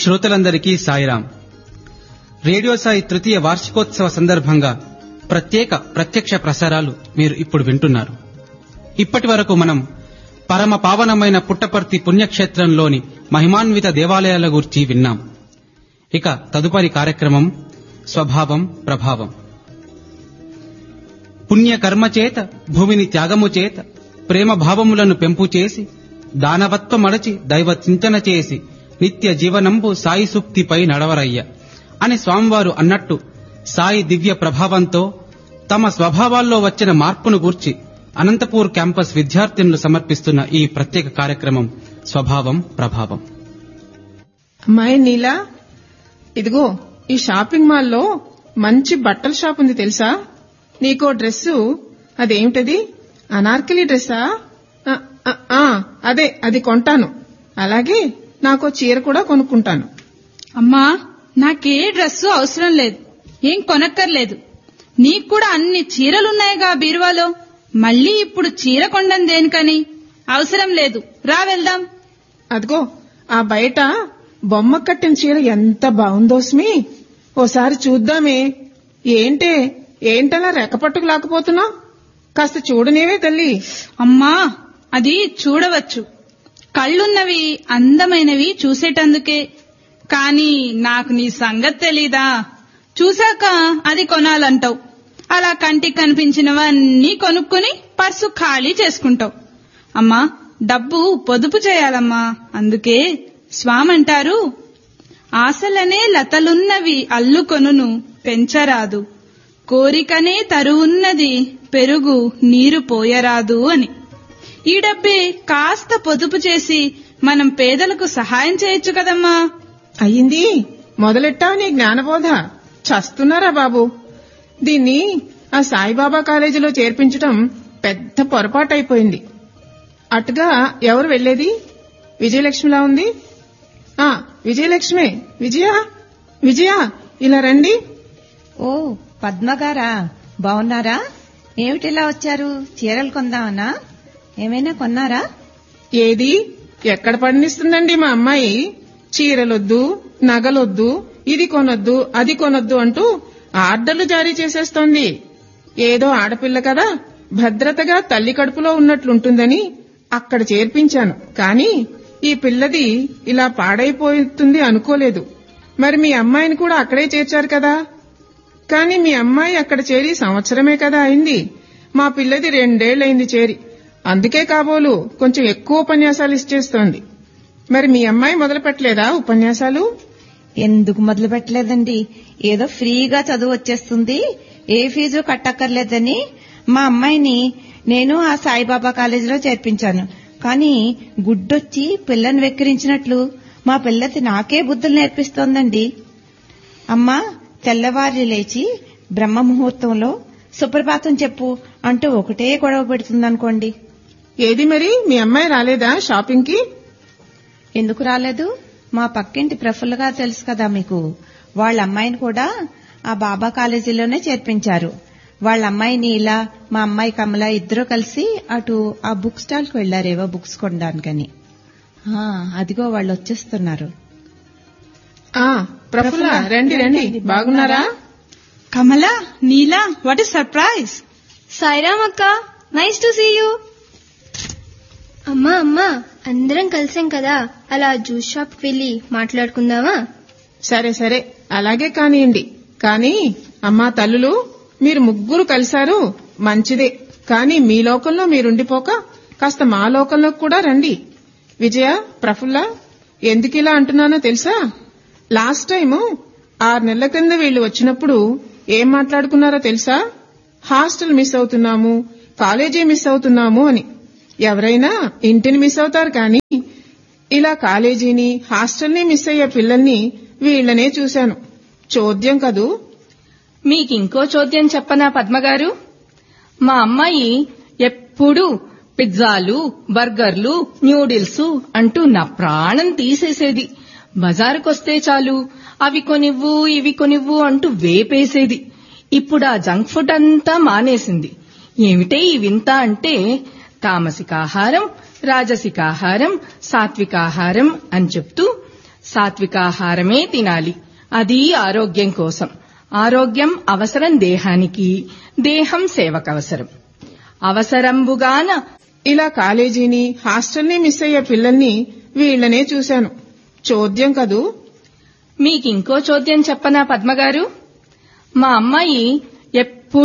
శ్రోతలందరికీ సాయిరాం. రేడియో సాయి తృతీయ వార్షికోత్సవ సందర్భంగా ప్రత్యక్ష ప్రసారాలు మీరు ఇప్పుడు వింటున్నారు. ఇప్పటి వరకు మనం పరమ పావనమైన పుట్టపర్తి పుణ్యక్షేత్రంలోని మహిమాన్విత దేవాలయాల గురించి విన్నాం. ఇక తదుపరి కార్యక్రమం స్వభావం ప్రభావం. పుణ్యకర్మచేత భూమిని త్యాగము చేత ప్రేమ భావములను పెంపు చేసి దానవత్వమడచి దైవ చింతన చేసి నిత్య జీవనంబు సాయి సూక్తిపై నడవరయ్య అని స్వామివారు అన్నట్టు సాయి దివ్య ప్రభావంతో తమ స్వభావాల్లో వచ్చిన మార్పును గూర్చి అనంతపూర్ క్యాంపస్ విద్యార్థినులు సమర్పిస్తున్న ఈ ప్రత్యేక కార్యక్రమం స్వభావం ప్రభావం. అమ్మాయి నీలా, ఇదిగో ఈ షాపింగ్ మాల్లో మంచి బట్టల షాప్ ఉంది తెలుసా? నీకో డ్రెస్సు, అదేమిటది, అనార్కలి డ్రెస్సా? అదే, అది కొంటాను. అలాగే నాకో చీర కూడా కొనుక్కుంటాను. అమ్మా, నాకే డ్రెస్సు అవసరం లేదు, ఏం కొనక్కర్లేదు. నీకు కూడా అన్ని చీరలున్నాయిగా బీరువాలో, మళ్ళీ ఇప్పుడు చీర కొండం దేనికని? అవసరం లేదు, రా వెళ్దాం. అదిగో ఆ బయట బొమ్మ కట్టిన చీర ఎంత బాగుందో స్మి, ఓసారి చూద్దామే. ఏంటలా రెక్కపట్టుకు లాకపోతున్నావు? కాస్త చూడనేవే తల్లి. అమ్మా, అది చూడవచ్చు, కళ్ళున్నవి అందమైనవి చూసేటందుకే. కాని నాకు నీ సంగతి తెలీదా? చూశాక అది కొనాలంటావు, అలా కంటికి కనిపించినవన్నీ కొనుక్కుని పర్సు ఖాళీ చేసుకుంటావు. అమ్మా, డబ్బు పొదుపు చేయాలమ్మా. అందుకే స్వామంటారు, ఆశలనే లతలున్నవి అల్లుకొనును పెంచరాదు, కోరికనే తరువున్నది పెరుగు నీరు పోయరాదు అని. ఈ డబ్బే కాస్త పొదుపు చేసి మనం పేదలకు సహాయం చేయొచ్చు కదమ్మా. అయ్యింది, మొదలెట్టావు నీ జ్ఞానబోధ. చస్తున్నారా బాబు. దీన్ని ఆ సాయిబాబా కాలేజీలో చేర్పించటం పెద్ద పొరపాటైపోయింది. అటుగా ఎవరు వెళ్లేది? విజయలక్ష్మిలా ఉంది. విజయలక్ష్మి, విజయ ఇలా రండి. ఓ పద్మగారా, బాగున్నారా? ఏమిటిలా వచ్చారు? చీరలు కొందామన్నా? ఏమైనా కొన్నారా? ఏది, ఎక్కడ పండిస్తుందండి మా అమ్మాయి? చీరలొద్దు, నగలొద్దు, ఇది కొనొద్దు, అది కొనొద్దు అంటూ ఆర్డర్లు జారీ చేసేస్తోంది. ఏదో ఆడపిల్ల కదా, భద్రతగా తల్లి కడుపులో ఉన్నట్లుంటుందని అక్కడ చేర్పించాను. కాని ఈ పిల్లది ఇలా పాడైపోతుంది అనుకోలేదు. మరి మీ అమ్మాయిని కూడా అక్కడే చేర్చారు కదా. కాని మీ అమ్మాయి అక్కడ చేరి సంవత్సరమే కదా అయింది. మా పిల్లది 2 ఏళ్లయింది చేరి. అందుకే కాబోలు కొంచెం ఎక్కువ ఉపన్యాసాలు ఇచ్చేస్తోంది. మరి మీ అమ్మాయి మొదలు పెట్టలేదా ఉపన్యాసాలు? ఎందుకు మొదలు పెట్టలేదండి, ఏదో ఫ్రీగా చదువు వచ్చేస్తుంది, ఏ ఫీజు కట్టక్కర్లేదని మా అమ్మాయిని నేను ఆ సాయిబాబా కాలేజీలో చేర్పించాను. కానీ గుడ్డొచ్చి పిల్లని వెక్కిరించినట్లు మా పిల్లతి నాకే బుద్ధులు నేర్పిస్తోందండి. అమ్మా, తెల్లవారి లేచి బ్రహ్మ ముహూర్తంలో సుప్రభాతం చెప్పు అంటూ ఒకటే గొడవ పెడుతుందనుకోండి. ఏది మరి, మీ అమ్మాయి రాలేదా షాపింగ్ కి? ఎందుకు రాలేదు? మా పక్కింటి ప్రఫుల్లగా తెలుసు కదా మీకు, వాళ్ళ అమ్మాయిని కూడా ఆ బాబా కాలేజీలోనే చేర్పించారు. వాళ్ళ అమ్మాయిని ఇలా, మా అమ్మాయి కమల ఇద్దరు కలిసి అటు ఆ బుక్ స్టాల్ కు వెళ్లారేవో బుక్స్ కొనడానికని. అదిగో వాళ్ళు వచ్చేస్తున్నారు. ప్రఫుల్ల, రండి రండి, బాగున్నారా? కమల, నీలా, వాట్ ఇస్ సర్ప్రైజ్. సాయిరామ్ అక్క, నైస్ టు సీ యూ. అమ్మా, అందరం కలిసాం కదా, అలా జ్యూస్ షాప్ వెళ్ళి మాట్లాడుకుందామా? సరే, అలాగే కానివ్వండి. కానీ అమ్మా తల్లులు, మీరు ముగ్గురు కలిశారు మంచిదే. కానీ మీ లోకంలో మీరుండిపోక కాస్త మా లోకంలోకి కూడా రండి. విజయ, ప్రఫుల్ల, ఎందుకిలా అంటున్నానో తెలుసా? లాస్ట్ టైము 6 నెలల క్రింద వీళ్లు వచ్చినప్పుడు ఏం మాట్లాడుకున్నారో తెలుసా? హాస్టల్ మిస్ అవుతున్నాము, కాలేజీ మిస్ అవుతున్నాము అని. ఎవరైనా ఇంటిని మిస్ అవుతారు, కానీ ఇలా కాలేజీని, హాస్టల్ని మిస్ అయ్యే పిల్లల్ని వీళ్లనే చూశాను. చోద్యం కదూ. మీకింకో చోద్యం చెప్పనా పద్మగారు? మా అమ్మాయి ఎప్పుడూ పిజ్జాలు, బర్గర్లు, న్యూడిల్స్ అంటూ నా ప్రాణం తీసేసేది. బజారుకొస్తే చాలు అవి కొనివ్వు, ఇవి కొనివ్వు అంటూ వేపేసేది. ఇప్పుడు ఆ జంక్ ఫుడ్ అంతా మానేసింది. ఏమిటే ఈ వింత అంటే, తామసికాహారం, రాజసికాహారం, సాత్వికాహారం అని చెప్తూ సాత్వికాహారమే తినాలి, అది ఆరోగ్యం కోసం. ఆరోగ్యం అవసరం దేహానికి, దేహం సేవకవసరం. అవసరంబుగాన ఇలా కాలేజీని హాస్టల్ని మిస్ అయ్యే పిల్లల్ని వీళ్లనే చూశాను. చోద్యం కదూ. మీకింకో చోద్యం చెప్పనా పద్మగారు? మా అమ్మాయి